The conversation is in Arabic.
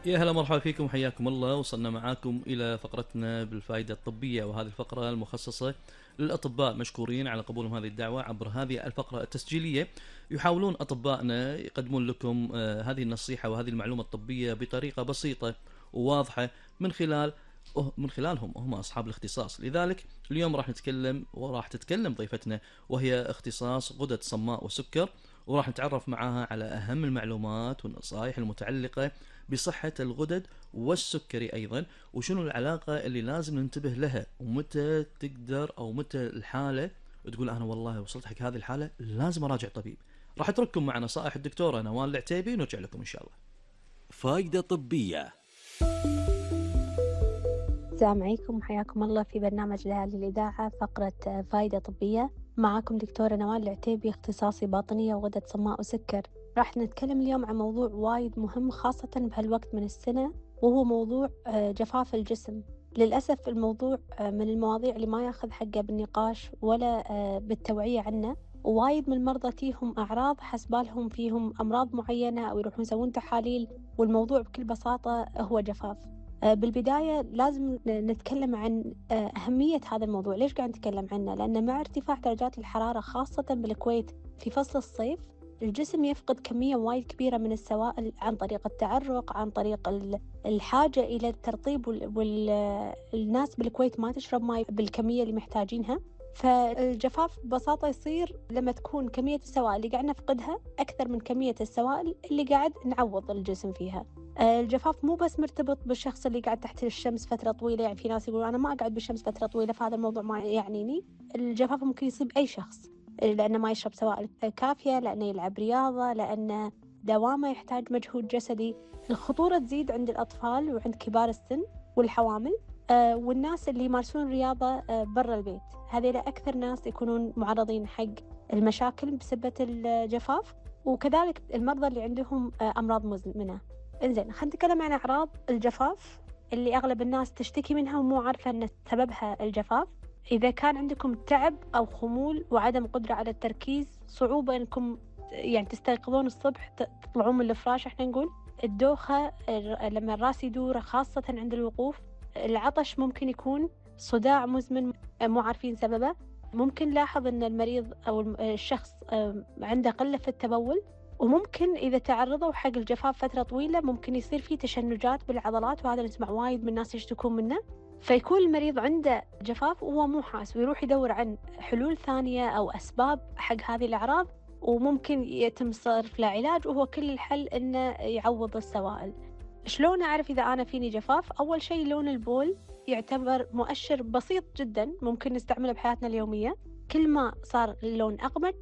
يا هلا مرحبا فيكم، حياكم الله. وصلنا معاكم إلى فقرتنا بالفائدة الطبية، وهذه الفقرة المخصصة للأطباء، مشكورين على قبولهم هذه الدعوة عبر هذه الفقرة التسجيلية. يحاولون أطبائنا يقدمون لكم هذه النصيحة وهذه المعلومة الطبية بطريقة بسيطة وواضحة من خلالهم هم أصحاب الاختصاص. لذلك اليوم راح تتكلم ضيفتنا، وهي اختصاص غدد صماء وسكر، وراح نتعرف معاها على أهم المعلومات والنصائح المتعلقة بصحة الغدد والسكري أيضا، وشنو العلاقة اللي لازم ننتبه لها، ومتى تقدر أو متى الحالة تقول أنا والله وصلت حق هذه الحالة لازم أراجع طبيب. راح أترككم مع نصائح الدكتورة نوال العتيبي، ونرجع لكم إن شاء الله. فائدة طبية. السلام عليكم وحياكم الله في برنامج ليالي الإذاعة، فقرة فائدة طبية. معكم دكتورة نوال العتيبي، اختصاصي باطنية وغدد صماء وسكر. راح نتكلم اليوم عن موضوع وايد مهم خاصة بهالوقت من السنة، وهو موضوع جفاف الجسم. للأسف الموضوع من المواضيع اللي ما ياخذ حقه بالنقاش ولا بالتوعية عنه. ووايد من المرضى تيهم أعراض حسبالهم فيهم أمراض معينة أو يروحون يسوون تحاليل، والموضوع بكل بساطة هو جفاف. بالبداية لازم نتكلم عن أهمية هذا الموضوع. ليش قاعد نتكلم عنه؟ لأن مع ارتفاع درجات الحرارة خاصة بالكويت في فصل الصيف، الجسم يفقد كمية وايد كبيرة من السوائل عن طريق التعرق، عن طريق الحاجة إلى الترطيب، والناس بالكويت ما تشرب ماء بالكمية اللي محتاجينها. فالجفاف ببساطة يصير لما تكون كمية السوائل اللي قاعد نفقدها أكثر من كمية السوائل اللي قاعد نعوض الجسم فيها. الجفاف مو بس مرتبط بالشخص اللي قاعد تحت الشمس فترة طويلة، يعني في ناس يقولون أنا ما أقعد بالشمس فترة طويلة فهذا الموضوع ما يعنيني. الجفاف ممكن يصيب أي شخص، لأنه ما يشرب سوائل كافية، لأنه يلعب رياضة، لأنه دوامه يحتاج مجهود جسدي. الخطورة تزيد عند الأطفال وعند كبار السن والحوامل، والناس اللي يمارسون رياضة برا البيت. هذه أكثر ناس يكونون معرضين حق المشاكل بسبب الجفاف، وكذلك المرضى اللي عندهم أمراض مزمنة. إنزين، خلينا نتكلم عن أعراض الجفاف اللي أغلب الناس تشتكي منها ومو عارفة أن سببها الجفاف. إذا كان عندكم تعب أو خمول وعدم قدرة على التركيز، صعوبة أنكم يعني تستيقظون الصبح تطلعون من الفراش، احنا نقول الدوخة لما الراس يدور خاصة عند الوقوف. العطش ممكن يكون، صداع مزمن مو عارفين سببه. ممكن لاحظ أن المريض أو الشخص عنده قلة في التبول، وممكن إذا تعرضوا حق الجفاف فترة طويلة ممكن يصير فيه تشنجات بالعضلات، وهذا نسمع وايد من الناس يشتكون منه. فيكون المريض عنده جفاف وهو مو حاس، ويروح يدور عن حلول ثانية أو أسباب حق هذه الأعراض، وممكن يتم صرف له علاج، وهو كل الحل إنه يعوض السوائل. شلون أعرف إذا أنا فيني جفاف؟ أول شيء لون البول يعتبر مؤشر بسيط جدا ممكن نستعمله بحياتنا اليومية. كل ما صار اللون أغمج